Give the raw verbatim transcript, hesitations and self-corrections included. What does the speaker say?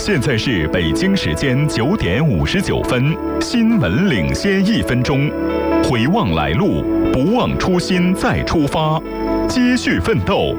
现在是北京时间九点五十九分，新闻领先一分钟。回望来路，不忘初心再出发，接续奋斗，